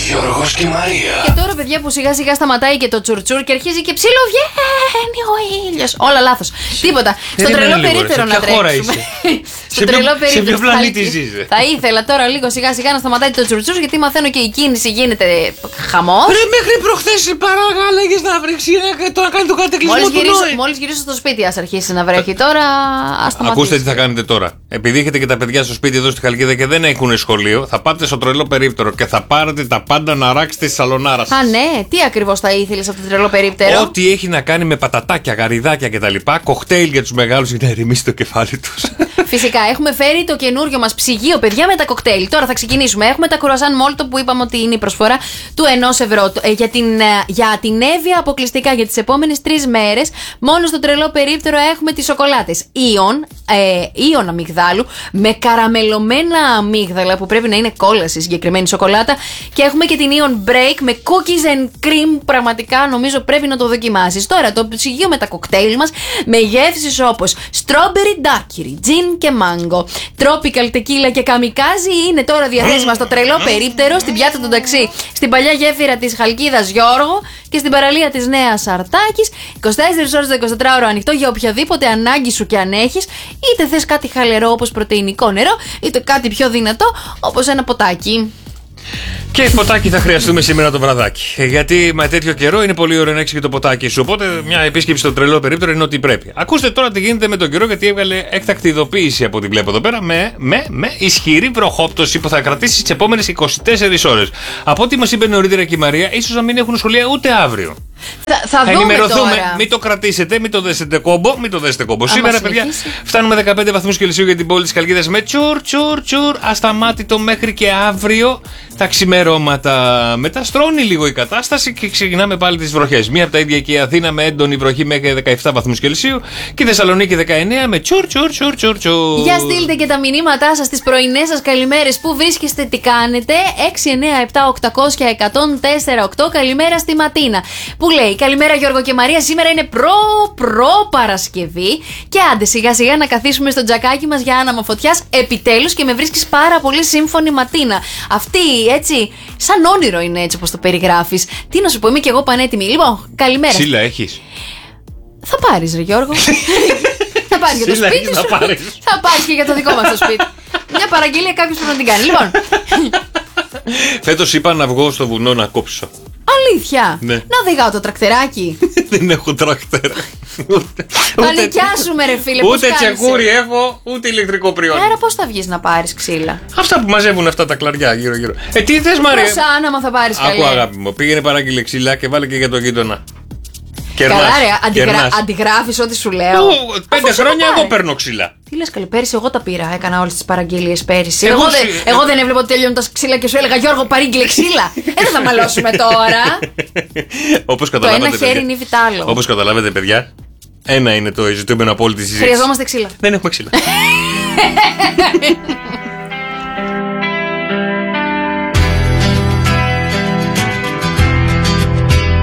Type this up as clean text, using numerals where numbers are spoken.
Γιώργος και Μαρία. Και τώρα, παιδιά, που σιγά σιγά σταματάει και το τσουρτσουρ και αρχίζει και ψιλοβγαίνει ο ήλιος. Όλα λάθος. Τίποτα. Στο τρελό περίπτερο να τρέξουμε. Στο τρελό περίπτερο. Σε ποιο πλανήτη ζεις? Θα ήθελα τώρα λίγο σιγά σιγά να σταματάει το τσουρτσουρ, γιατί μαθαίνω και η κίνηση γίνεται χαμός. Ρε, μέχρι προχθές παράγαλεγες να βρέξει να κάνει το κατεκλεισμό του Νόη. Μόλις γυρίσω στο σπίτι, ας αρχίσει να βρέχει. Τώρα ας σταματήσει. Ακούστε τι θα κάνετε τώρα. Επειδή έχετε και τα παιδιά στο σπίτι εδώ στη Χαλκίδα και δεν έχουν σχολείο, θα πάτε στο τρελό περίπτερο και θα πάρετε τα πάντα να ράξετε στη σαλονάρα σας. Α, ναι, τι ακριβώς θα ήθελες από το τρελό περίπτερο? Ό,τι έχει να κάνει με πατατάκια, γαριδάκια κτλ. Κοκτέιλ για τους μεγάλους για να ερεμήσει το κεφάλι τους. Φυσικά, έχουμε φέρει το καινούριο μας ψυγείο, παιδιά, με τα κοκτέιλ. Τώρα θα ξεκινήσουμε. Έχουμε τα κουρασάν μόλτο που είπαμε ότι είναι η προσφορά του 1 ευρώ. Για την Εύβοια αποκλειστικά για τις επόμενες 3 μέρες, μόνο στο τρελό περίπτερο έχουμε τις σοκολάτες Ιον αμυγδάλου με καραμελωμένα αμύγδαλα που πρέπει να είναι κόλαση συγκεκριμένη σοκολάτα. Και έχουμε και την Ion Break με cookies and cream. Πραγματικά νομίζω πρέπει να το δοκιμάσεις. Τώρα το ψυγείο με τα κοκτέιλ μας με γεύσεις όπως strawberry daiquiri, gin και mango, tropical tequila και kamikaze είναι τώρα διαθέσιμα στο τρελό περίπτερο, στην πιάτα του ταξί, στην παλιά γέφυρα της Χαλκίδας Γιώργο και στην παραλία της Νέας Αρτάκης. 24 ώρες το 24ωρο ανοιχτό για οποιαδήποτε ανάγκη σου και αν έχεις. Είτε θες κάτι χαλερό όπως πρωτεϊνικό νερό, είτε κάτι πιο δυνατό όπως ένα ποτάκι. Και ποτάκι θα χρειαστούμε σήμερα το βραδάκι. Γιατί με τέτοιο καιρό είναι πολύ ωραίο να έχεις και το ποτάκι σου. Οπότε μια επίσκεψη στο τρελό περίπτερο είναι ό,τι πρέπει. Ακούστε τώρα τι γίνεται με τον καιρό, γιατί έβγαλε έκτακτη ειδοποίηση από ό,τι βλέπω εδώ πέρα με ισχυρή βροχόπτωση που θα κρατήσει τις επόμενες 24 ώρες. Από ό,τι μας είπε νωρίτερα και η Μαρία, ίσως να μην έχουν σχολεία ούτε αύριο. Θα ενημερωθούμε. Τώρα. Μην το κρατήσετε, μην το δέσετε κόμπο. Σήμερα, παιδιά, φτάνουμε 15 βαθμούς Κελσίου για την πόλη της Χαλκίδας με τσουρ ασταμάτητο μέχρι και αύριο τα ξημερώματα. Μετά στρώνει λίγο η κατάσταση και ξεκινάμε πάλι τις βροχές. Μία από τα ίδια και η Αθήνα με έντονη βροχή μέχρι 17 βαθμούς Κελσίου και η Θεσσαλονίκη 19 με τσουρ. Για στείλτε και τα μηνύματά σας, τις πρωινές σας καλημέρες. Πού βρίσκεστε, τι κάνετε? 697-800-1048. Καλημέρα στη Ματίνα. Που λέει: καλημέρα Γιώργο και Μαρία, σήμερα είναι προ Παρασκευή και άντε σιγά σιγά να καθίσουμε στο τζακάκι μας για άναμα φωτιάς. Επιτέλους, και με βρίσκεις πάρα πολύ σύμφωνη Ματίνα. Αυτή έτσι, σαν όνειρο είναι έτσι όπως το περιγράφεις. Τι να σου πω, είμαι και εγώ πανέτοιμη. Λοιπόν, καλημέρα. Ξύλα έχεις? Θα πάρεις, ρε Γιώργο. Θα πάρεις για το σπίτι σου. Θα πάρεις και για το δικό μας το σπίτι. Μια παραγγελία κάποιος πρέπει να την κάνει. Λοιπόν. Φέτος είπα να βγω στο βουνό να κόψω. Αλήθεια? Ναι. Να οδηγάω το τρακτεράκι. Δεν έχω τρακτέρα. Θα νοικιάσουμε, ρε φίλε. Ούτε τσεκούρι έχω, ούτε ηλεκτρικό πριόνι. Άρα πώς θα βγεις να πάρεις ξύλα? Αυτά που μαζεύουν αυτά τα κλαριά γύρω-γύρω. Τι θες, Μαρία? Πόσα άναμα θα πάρεις, καλέ? Άκου, αγάπη μου, πήγαινε παράγγειλε ξύλα και βάλε και για τον γείτονα. Καλά, ρε, αντιγράφεις ό,τι σου λέω. 5 χρόνια εγώ παίρνω ξύλα. Τι λες, καλή, πέρυσι εγώ τα πήρα. Έκανα όλες τις παραγγελίες πέρυσι. Εγώ δεν έβλεπα ότι τελειώνουν τα ξύλα και σου έλεγα: Γιώργο, παρήγγειλε ξύλα. Δεν θα μαλώσουμε τώρα. Όπως το ένα χέρι νύφει τ' άλλο. Όπως καταλάβετε, παιδιά, ένα είναι το ζητούμενο από όλη τη συζήτηση. Χρειαζόμαστε ξύλα. Δεν έχουμε ξύλα.